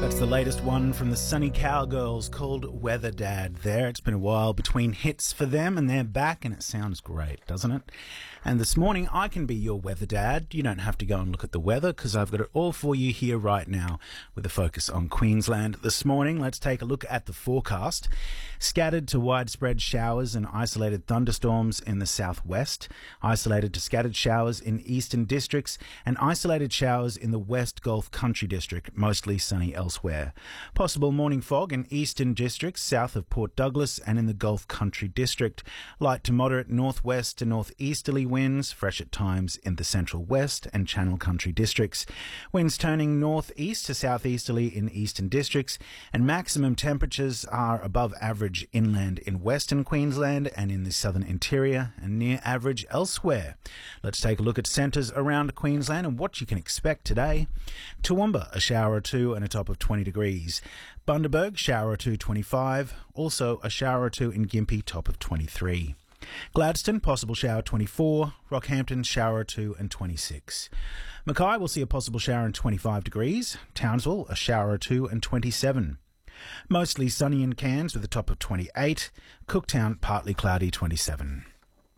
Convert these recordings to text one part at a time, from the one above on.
That's the latest one from the Sunny Cowgirls called Weather Dad there. It's been a while between hits for them and they're back and it sounds great, doesn't it? And this morning I can be your weather dad. You don't have to go and look at the weather because I've got it all for you here right now with a focus on Queensland. This morning, let's take a look at the forecast. Scattered to widespread showers and isolated thunderstorms in the southwest, isolated to scattered showers in eastern districts and isolated showers in the West Gulf Country District, mostly sunny elsewhere. Possible morning fog in eastern districts south of Port Douglas and in the Gulf Country District. Light to moderate northwest to northeasterly winds, fresh at times in the central west and Channel Country districts. Winds turning northeast to southeasterly in eastern districts, and maximum temperatures are above average inland in western Queensland and in the southern interior and near average elsewhere. Let's take a look at centres around Queensland and what you can expect today. Toowoomba, a shower or two and a top of 20 degrees. Bundaberg, shower or two, 25. Also a shower or two in Gympie, top of 23. Gladstone, possible shower 24, Rockhampton, shower 2 and 26. Mackay will see a possible shower and 25 degrees, Townsville, a shower 2 and 27. Mostly sunny in Cairns with a top of 28, Cooktown, partly cloudy, 27.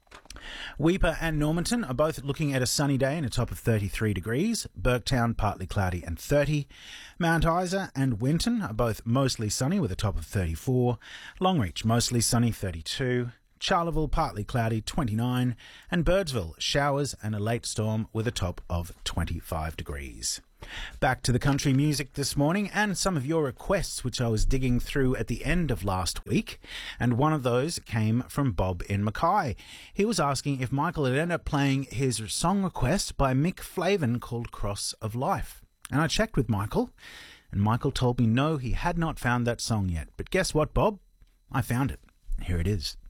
Weipa and Normanton are both looking at a sunny day and a top of 33 degrees. Burketown, partly cloudy and 30. Mount Isa and Winton are both mostly sunny with a top of 34. Longreach, mostly sunny, 32. Charleville, partly cloudy, 29. And Birdsville, showers and a late storm with a top of 25 degrees. Back to the country music this morning and some of your requests which I was digging through at the end of last week, and one of those came from Bob in Mackay. He was asking if Michael had ended up playing his song request by Mick Flavin called Cross of Life. And I checked with Michael, and Michael told me no, he had not found that song yet. But guess what, Bob? I found it. Here it is.